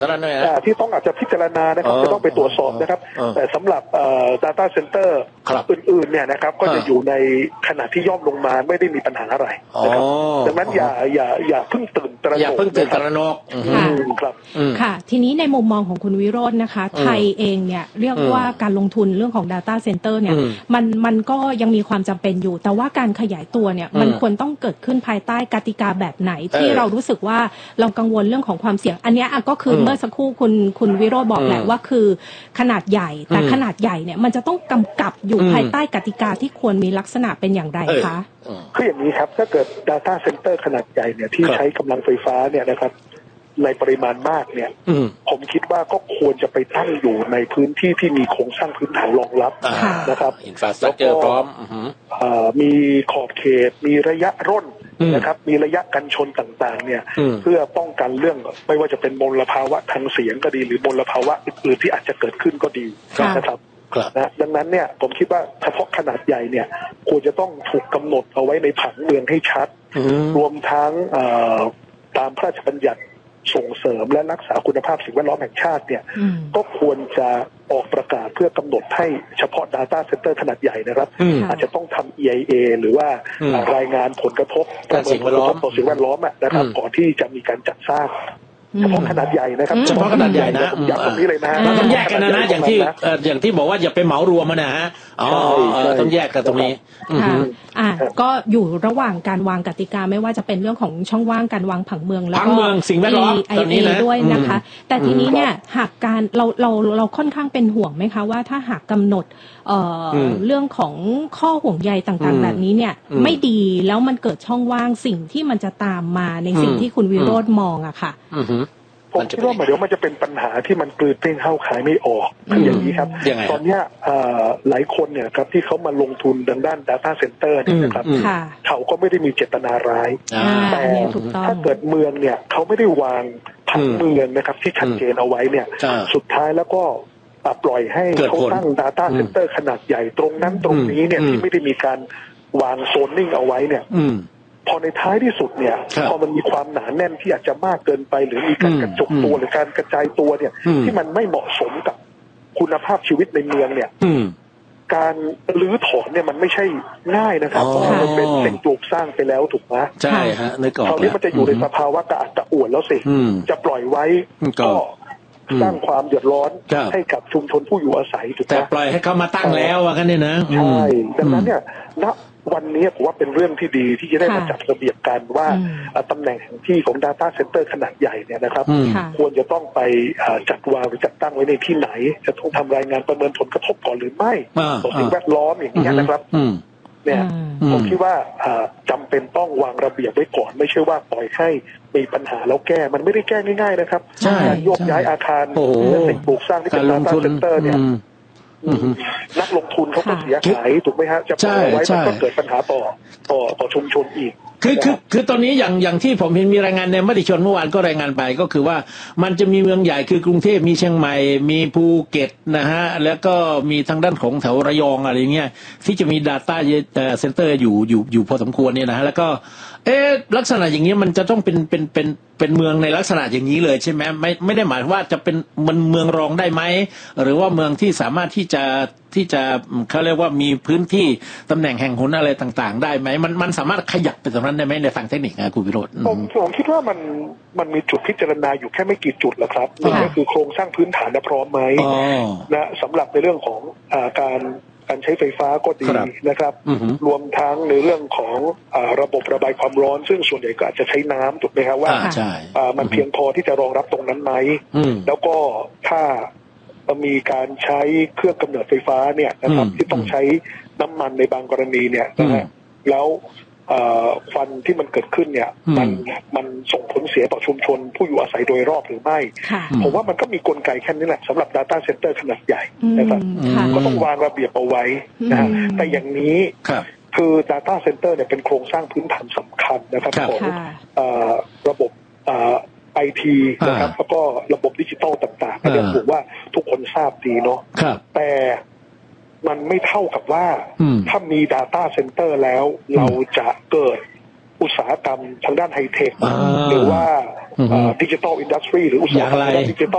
ที่ต้องอาจจะพิจารณานะครับจะต้องไปตรวจสอบนะครับแต่สำหรับdata center อื่นๆเนี่ยนะครับก็จะอยู่ในขนาดที่ย่อมลงมาไม่ได้มีปัญหาอะไรนะครับดังนั้นอย่าเพิ่งตื่นตระหนกอย่าเพิ่งตื่นตระหนกครับค่ะทีนี้ในมุมมองของคุณวิโรจน์นะคะไทยเองเนี่ยเรียกว่าการลงทุนเรื่องของ data center เนี่ยมันก็ยังมีความจำเป็นอยู่แต่ว่าการขยายตัวเนี่ยมันควรต้องเกิดขึ้นภายใต้กติกาแบบไหนที่เรารู้สึกว่าเรากังวลเรื่องของความเสี่ยงอันนี้ก็คือเมื่อสักครู่คุณวิโรจน์บอกแหละว่าคือขนาดใหญ่แต่ขนาดใหญ่เนี่ยมันจะต้องกำกับอยู่ภายใต้กติกาที่ควรมีลักษณะเป็นอย่างไรคะคืออย่างนี้ครับถ้าเกิด data center ขนาดใหญ่เนี่ยที่ใช้กำลังไฟฟ้าเนี่ยนะครับในปริมาณมากเนี่ยผมคิดว่าก็ควรจะไปตั้งอยู่ในพื้นที่ที่มีโครงสร้างพื้นฐานรองรับนะครับแล้วก็พร้อมมีขอบเขตมีระยะร่นนะครับมีระยะกันชนต่างๆเนี่ยเพื่อป้องกันเรื่องไม่ว่าจะเป็นมลภาวะทางเสียงก็ดีหรือมลภาวะอื่นๆที่อาจจะเกิดขึ้นก็ดีนะครับดังนั้นเนี่ยผมคิดว่าเฉพาะขนาดใหญ่เนี่ยควรจะต้องถูกกำหนดเอาไว้ในผังเมืองให้ชัดรวมทั้งตามพระราชบัญญัติส่งเสริมและรักษาคุณภาพสิ่งแวดล้อมแห่งชาติเนี่ยก็ควรจะออกประกาศเพื่อกำหนดให้เฉพาะ data center ขนาดใหญ่นะครับอาจจะต้องทำ EIA หรือว่ารายงานผลกระทบต่อสิ่งแวดล้อมนะครับก่อนที่จะมีการจัดสร้างเฉพาะขนาดใหญ่นะครับเฉพาะขนาดใหญ่นะผมย้ำตรงนี้เลยนะต้องแยกกันนะอย่างที่บอกว่าอย่าไปเหมารวมนะฮะต้องแยกกันตรงนี้ก็อยู่ระหว่างการวางกติกาไม่ว่าจะเป็นเรื่องของช่องว่างการวางผังเมืองแล้วก็สิ่งแวดล้อมตอนนี้นะด้วยนะคะแต่ทีนี้เนี่ยหากการเราค่อนข้างเป็นห่วงไหมคะว่าถ้าหากกำหนดเรื่องของข้อห่วงใยต่างๆแบบนี้เนี่ยไม่ดีแล้วมันเกิดช่องว่างสิ่งที่มันจะตามมาในสิ่งที่คุณวิโรจน์มองอะค่ะผมคิดว่าเดี๋ยวมันจะเป็นปัญหาที่มันกลืนเต้นเข้าขายไม่ออกอย่างนี้ครับตอนนี้หลายคนเนี่ยครับที่เขามาลงทุนด้าน data center เนี่ยนะครับเขาก็ไม่ได้มีเจตนาร้ายแต่ถ้าเกิดเมืองเนี่ยเขาไม่ได้วางผังเมืองนะครับที่ชัดเจนเอาไว้เนี่ยสุดท้ายแล้วก็ปล่อยให้เขาตั้ง data center ขนาดใหญ่ตรงนั้นตรงนี้เนี่ยที่ไม่ได้มีการวางโซนนิ่งเอาไว้เนี่ยพอในท้ายที่สุดเนี่ยพอมันมีความหนาแน่นที่อาจจะมากเกินไปหรือมีการกระจุกตัวหรือการกระจายตัวเนี่ยที่มันไม่เหมาะสมกับคุณภาพชีวิตในเมืองเนี่ยการรื้อถอนเนี่ยมันไม่ใช่ง่ายนะครับเพราะมันเป็นสิ่งปลูกสร้างไปแล้วถูกไหมใช่ฮะในกรอบตอนนี้มันจะอยู่ในสภาวะกระอักกระอ่วนแล้วสิจะปล่อยไว้ก็สร้างความเดือดร้อนให้กับชุมชนผู้อยู่อาศัยถูกไหมแต่ปล่อยให้เขามาตั้งแล้วกันเนี่ยนะใช่ดังนั้นเนี่ยณวันนี้ผมว่าเป็นเรื่องที่ดีที่จะได้มาจัดระเบียบกันว่าตำแหน่งแห่งที่ของ data center ขนาดใหญ่เนี่ยนะครับควรจะต้องไปจัดวางหรือจัดตั้งไว้ในที่ไหนจะต้องทำรายงานประเมินผลกระทบก่อนหรือไม่ต่อสิ่งแวดล้อมอย่างนี้นะครับเนี่ยผมคิดว่าจำเป็นต้องวางระเบียบไว้ก่อนไม่ใช่ว่าปล่อยให้มีปัญหาแล้วแก้มันไม่ได้แก้ง่ายๆนะครับการโยกย้ายอาคารและสิ่งปลูกสร้างที่เป็น data center เนี่ยนักลงทุนเขาก็เสียหายถูกไหมฮะจะปล่อยไว้มันก็เกิดปัญหาต่อชุมชนอีกคือตอนนี้อย่างที่ผมเห็นมีรายงานในมติชนเมื่อวานก็รายงานไปก็คือว่ามันจะมีเมืองใหญ่คือกรุงเทพมีเชียงใหม่มีภูเก็ตนะฮะแล้วก็มีทางด้านของแถวระยองอะไรเงี้ยที่จะมี data center อยู่พอสมควรเนี่ยนะฮะแล้วก็ลักษณะอย่างนี้มันจะต้องเป็นเมืองในลักษณะอย่างนี้เลยใช่ไหมไม่ได้หมายว่าจะเป็นมันเมืองรองได้ไหมหรือว่าเมืองที่สามารถที่จะเขาเรียกว่ามีพื้นที่ตำแหน่งแห่งหนอะไรต่างๆได้ไหมมันสามารถขยับไปตรงนั้นได้ไหมในทางเทคนิคนะคุณวิโรจน์ผมคิดว่ามันมีจุดพิจารณาอยู่แค่ไม่กี่จุดแหละครับนั่นก็คือโครงสร้างพื้นฐานพร้อมไหมนะสำหรับในเรื่องของการใช้ไฟฟ้าก็ดีนะครับรวมทั้งในเรื่องของระบบระบายความร้อนซึ่งส่วนใหญ่ก็อาจจะใช้น้ำถูกไหมครับว่ามันเพียงพอที่จะรองรับตรงนั้นไหมแล้วก็ถ้ามีการใช้เครื่องกำเนิดไฟฟ้าเนี่ยนะครับที่ต้องใช้น้ำมันในบางกรณีเนี่ยนะแล้วควันที่มันเกิดขึ้นเนี่ยมันส่งผลเสียต่อชุมชนผู้อยู่อาศัยโดยรอบหรือไม่ผมว่ามันก็มีกลไกแค่นี้แหละสำหรับ data center ขนาดใหญ่นะครับก็ต้องวางระเบียบเอาไว้นะแต่อย่างนี้คือ data center เนี่ยเป็นโครงสร้างพื้นฐานสำคัญนะครับของระบบIT นะครับแล้วก็ระบบดิจิทัลต่างๆก็เดี๋ยวผมว่าทุกคนทราบดีเนาะแต่มันไม่เท่ากับว่าถ้ามี data center แล้วเราจะเกิดอุตสาหกรรมทางด้านไฮเทคหรือว่าดิจิทัลอินดัสทรีหรืออุตสาหกรรมดิจิทัล